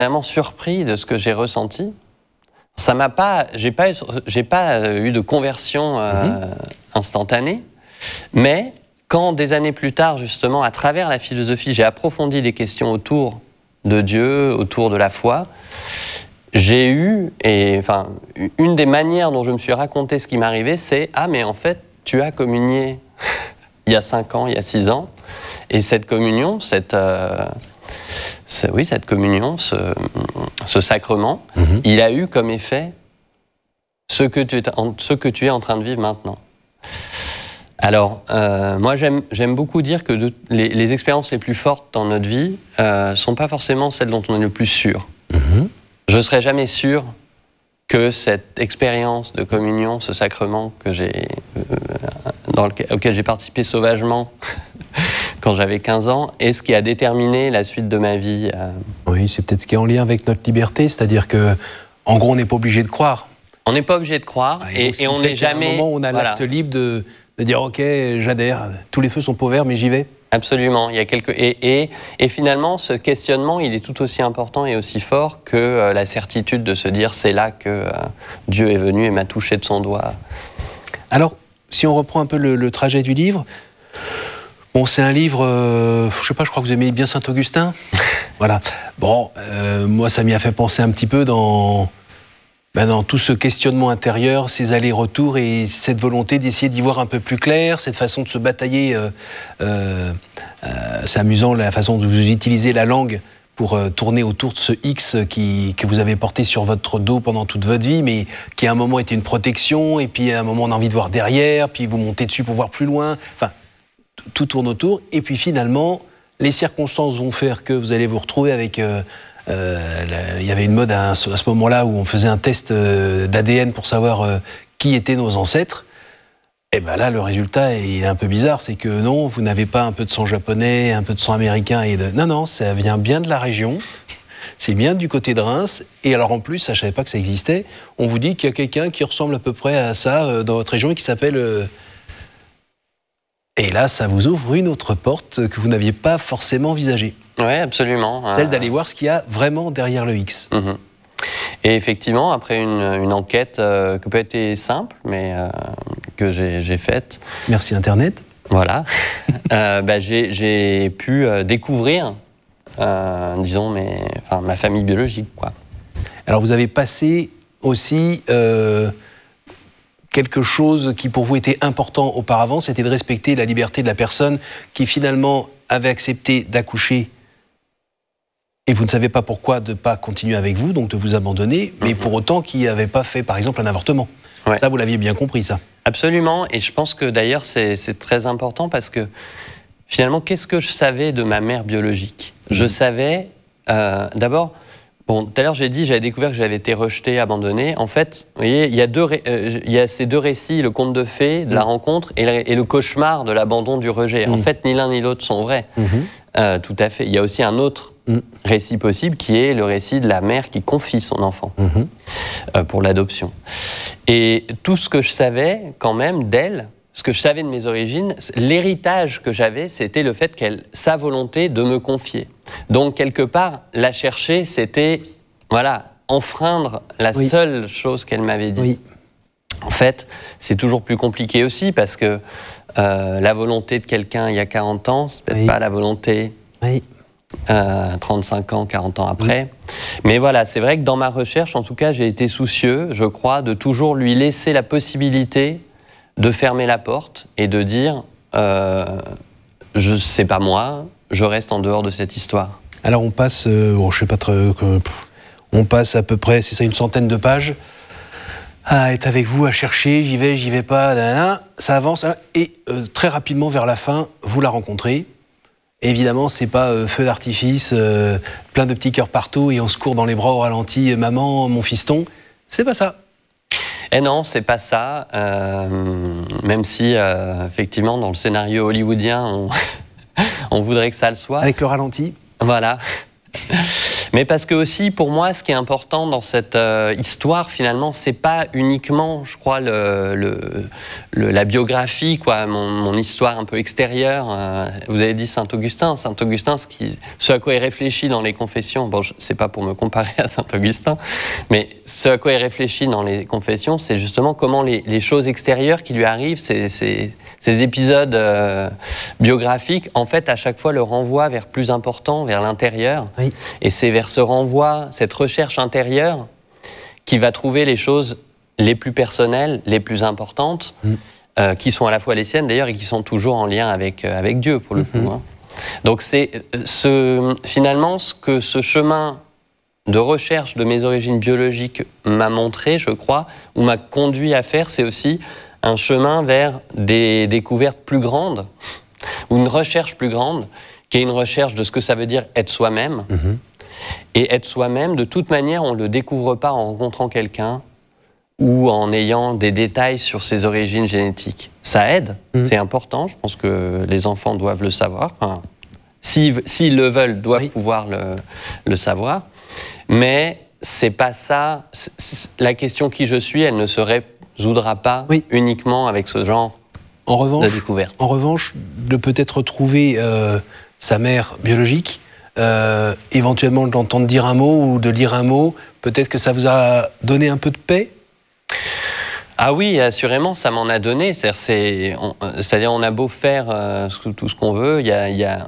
vraiment surpris de ce que j'ai ressenti. Ça m'a pas, j'ai pas eu de conversion instantanée, mais quand des années plus tard, justement, à travers la philosophie, j'ai approfondi les questions autour de Dieu, autour de la foi, j'ai eu, une des manières dont je me suis raconté ce qui m'arrivait, c'est « Ah, mais en fait, tu as communié il y a 5 ans, il y a 6 ans, et cette communion, cette communion, ce sacrement, il a eu comme effet ce que tu es en train de vivre maintenant. » Alors, moi, j'aime beaucoup dire que les expériences les plus fortes dans notre vie ne sont pas forcément celles dont on est le plus sûr. Je ne serais jamais sûr que cette expérience de communion, ce sacrement auquel j'ai participé sauvagement quand j'avais 15 ans, est ce qui a déterminé la suite de ma vie. Oui, c'est peut-être ce qui est en lien avec notre liberté, c'est-à-dire que, en gros, on n'est pas obligé de croire. On n'est pas obligé de croire, et on n'est jamais... À un moment où on a l'acte libre de dire « Ok, j'adhère, tous les feux sont pas ouverts, mais j'y vais ». Absolument. Il y a et finalement, ce questionnement, il est tout aussi important et aussi fort que la certitude de se dire « C'est là que Dieu est venu et m'a touché de son doigt ». Alors, si on reprend un peu le trajet du livre... Bon, c'est un livre, je sais pas, je crois que vous aimez bien Saint-Augustin. Voilà. Bon, moi, ça m'y a fait penser un petit peu dans tout ce questionnement intérieur, ces allers-retours et cette volonté d'essayer d'y voir un peu plus clair, cette façon de se batailler. C'est amusant la façon dont vous utilisez la langue pour tourner autour de ce X que vous avez porté sur votre dos pendant toute votre vie, mais qui à un moment était une protection, et puis à un moment on a envie de voir derrière, puis vous montez dessus pour voir plus loin. Enfin, tout tourne autour, et puis finalement, les circonstances vont faire que vous allez vous retrouver avec... il y avait une mode à ce moment-là où on faisait un test d'ADN pour savoir qui étaient nos ancêtres. Et bien là, le résultat est un peu bizarre, c'est que non, vous n'avez pas un peu de sang japonais, un peu de sang américain, non, ça vient bien de la région, c'est bien du côté de Reims, et alors en plus, ça, je ne savais pas que ça existait, on vous dit qu'il y a quelqu'un qui ressemble à peu près à ça dans votre région et qui s'appelle... Et là, ça vous ouvre une autre porte que vous n'aviez pas forcément envisagée. Oui, absolument. Celle d'aller voir ce qu'il y a vraiment derrière le X. Et effectivement, après une enquête qui peut être simple, mais que j'ai faite... Merci Internet. Voilà. J'ai pu découvrir, disons, ma famille biologique, quoi. Alors, vous avez passé aussi... quelque chose qui pour vous était important auparavant, c'était de respecter la liberté de la personne qui finalement avait accepté d'accoucher et vous ne savez pas pourquoi de ne pas continuer avec vous, donc de vous abandonner, mais pour autant qui n'avait pas fait par exemple un avortement. Ouais. Ça, vous l'aviez bien compris, ça. Absolument, et je pense que d'ailleurs c'est très important parce que finalement, qu'est-ce que je savais de ma mère biologique ? Je savais, d'abord... Bon, tout à l'heure, j'avais découvert que j'avais été rejeté, abandonné. En fait, vous voyez, il y a ces deux récits, le conte de fées, de la rencontre, et le cauchemar de l'abandon, du rejet. En fait, ni l'un ni l'autre sont vrais. Tout à fait. Il y a aussi un autre récit possible, qui est le récit de la mère qui confie son enfant pour l'adoption. Et tout ce que je savais, quand même, d'elle, ce que je savais de mes origines, l'héritage que j'avais, c'était le fait sa volonté de me confier. Donc, quelque part, la chercher, c'était, enfreindre la seule chose qu'elle m'avait dit. En fait, c'est toujours plus compliqué aussi, parce que la volonté de quelqu'un il y a 40 ans, c'est peut-être pas la volonté 35 ans, 40 ans après. Mais voilà, c'est vrai que dans ma recherche, en tout cas, j'ai été soucieux, je crois, de toujours lui laisser la possibilité de fermer la porte et de dire c'est pas moi, je reste en dehors de cette histoire. Alors on passe, je sais pas on passe à peu près, c'est ça, une centaine de pages à être avec vous, à chercher, j'y vais pas, ça avance, et très rapidement vers la fin, vous la rencontrez. Évidemment, c'est pas feu d'artifice, plein de petits cœurs partout et on se court dans les bras au ralenti, maman, mon fiston, c'est pas ça. Eh non, c'est pas ça, même si, effectivement, dans le scénario hollywoodien, on voudrait que ça le soit. Avec le ralenti. Voilà. Mais parce que aussi, pour moi, ce qui est important dans cette histoire, finalement, c'est pas uniquement, je crois, la biographie, quoi, mon histoire un peu extérieure. Vous avez dit Saint-Augustin. Saint-Augustin, ce à quoi il réfléchit dans les confessions, bon, c'est pas pour me comparer à Saint-Augustin, mais ce à quoi il réfléchit dans les confessions, c'est justement comment les choses extérieures qui lui arrivent, ces épisodes biographiques, en fait, à chaque fois le renvoient vers plus important, vers l'intérieur. Oui. Et c'est vers ce renvoi, cette recherche intérieure, qui va trouver les choses les plus personnelles, les plus importantes, qui sont à la fois les siennes d'ailleurs et qui sont toujours en lien avec Dieu, pour le coup. Hein. Donc c'est finalement ce que ce chemin de recherche de mes origines biologiques m'a montré, je crois, ou m'a conduit à faire, c'est aussi un chemin vers des découvertes plus grandes, ou une recherche plus grande, qui est une recherche de ce que ça veut dire être soi-même. Et être soi-même, de toute manière, on ne le découvre pas en rencontrant quelqu'un ou en ayant des détails sur ses origines génétiques. Ça aide, c'est important, je pense que les enfants doivent le savoir. Enfin, s'ils le veulent, doivent pouvoir le savoir. Mais c'est pas ça. La question qui je suis, elle ne se résoudra pas uniquement avec ce genre de découverte. En revanche, de peut-être retrouver sa mère biologique, éventuellement de l'entendre dire un mot ou de lire un mot, peut-être que ça vous a donné un peu de paix ? Ah oui, assurément, ça m'en a donné. C'est-à-dire, on a beau faire tout ce qu'on veut, il y a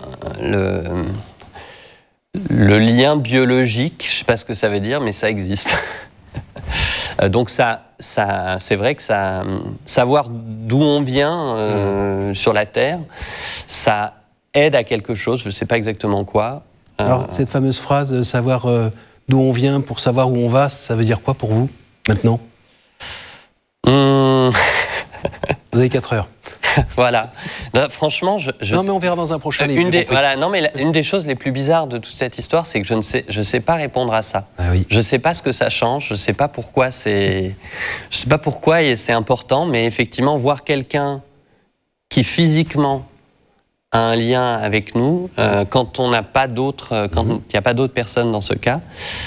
le lien biologique, je ne sais pas ce que ça veut dire, mais ça existe. Donc c'est vrai que savoir d'où on vient sur la Terre, ça aide à quelque chose, je ne sais pas exactement quoi. Alors, cette fameuse phrase, savoir d'où on vient pour savoir où on va, ça veut dire quoi pour vous, maintenant ? Vous avez 4 heures. Voilà. Non, franchement, non, mais on verra dans un prochain livre. Une des choses les plus bizarres de toute cette histoire, c'est que je ne sais pas répondre à ça. Ah oui. Je ne sais pas ce que ça change, je ne sais pas pourquoi je sais pas pourquoi c'est important, mais effectivement, voir quelqu'un qui physiquement a un lien avec nous, quand on n'a pas d'autres, quand il n'y a pas d'autres personnes dans ce cas,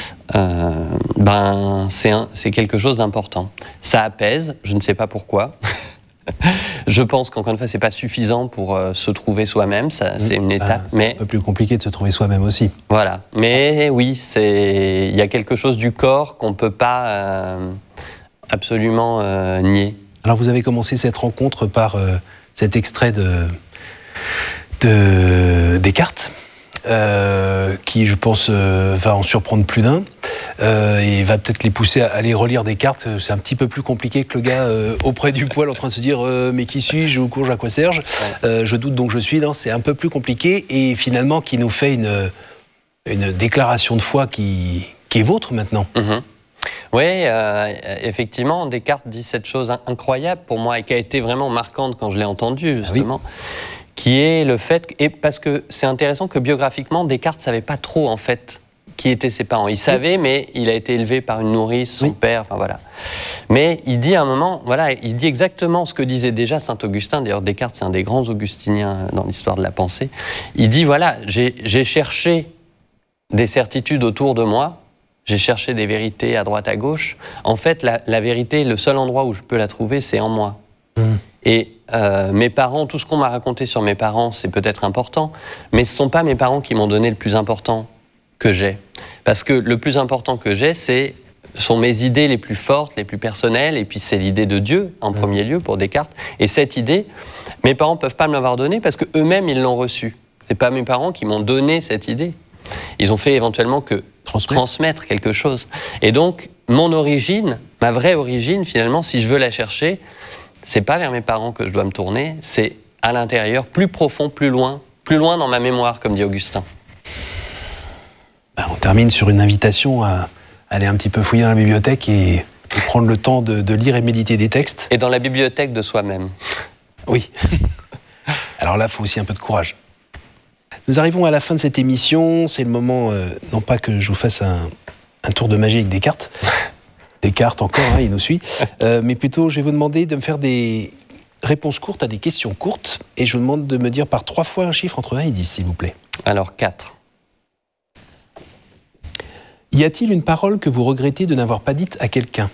c'est quelque chose d'important. Ça apaise, je ne sais pas pourquoi. Je pense qu'encore une fois, c'est pas suffisant pour se trouver soi-même, c'est une étape. C'est un peu plus compliqué de se trouver soi-même aussi. Voilà, mais oui, il y a quelque chose du corps qu'on peut pas absolument nier. Alors vous avez commencé cette rencontre par cet extrait de Descartes, qui, je pense, va en surprendre plus d'un, et va peut-être les pousser à aller relire Descartes. C'est un petit peu plus compliqué que le gars auprès du poêle en train de se dire mais qui suis-je, où cours, à quoi sers-je, je doute donc je suis. Non, c'est un peu plus compliqué, et finalement qui nous fait une déclaration de foi qui est vôtre maintenant. Oui, effectivement, Descartes dit cette chose incroyable pour moi et qui a été vraiment marquante quand je l'ai entendue, justement. Qui est le fait, et parce que c'est intéressant que biographiquement, Descartes ne savait pas trop, en fait, qui étaient ses parents. Il savait, mais il a été élevé par une nourrice, son père, enfin voilà. Mais il dit à un moment, voilà, il dit exactement ce que disait déjà Saint-Augustin. D'ailleurs, Descartes, c'est un des grands augustiniens dans l'histoire de la pensée. Il dit, voilà, j'ai cherché des certitudes autour de moi, j'ai cherché des vérités à droite, à gauche. En fait, la vérité, le seul endroit où je peux la trouver, c'est en moi. Et mes parents, tout ce qu'on m'a raconté sur mes parents, c'est peut-être important, mais ce ne sont pas mes parents qui m'ont donné le plus important que j'ai. Parce que le plus important que j'ai, sont mes idées les plus fortes, les plus personnelles, et puis c'est l'idée de Dieu, en premier lieu, pour Descartes. Et cette idée, mes parents ne peuvent pas me l'avoir donnée parce qu'eux-mêmes, ils l'ont reçue. Ce n'est pas mes parents qui m'ont donné cette idée. Ils ont fait éventuellement que transmettre quelque chose. Et donc, mon origine, ma vraie origine, finalement, si je veux la chercher, c'est pas vers mes parents que je dois me tourner, c'est à l'intérieur, plus profond, plus loin dans ma mémoire, comme dit Augustin. On termine sur une invitation à aller un petit peu fouiller dans la bibliothèque et prendre le temps de lire et méditer des textes. Et dans la bibliothèque de soi-même. Oui. Alors là, il faut aussi un peu de courage. Nous arrivons à la fin de cette émission. C'est le moment, non pas que je vous fasse un tour de magie avec Descartes. Descartes encore, il nous suit. Mais plutôt, je vais vous demander de me faire des réponses courtes à des questions courtes. Et je vous demande de me dire par 3 fois un chiffre entre 1 et 10, s'il vous plaît. Alors, 4. Y a-t-il une parole que vous regrettez de n'avoir pas dite à quelqu'un?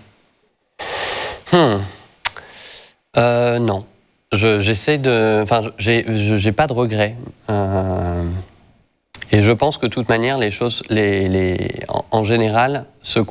Non. J'essaie de... Enfin, j'ai pas de regrets. Et je pense que de toute manière, les choses, en général,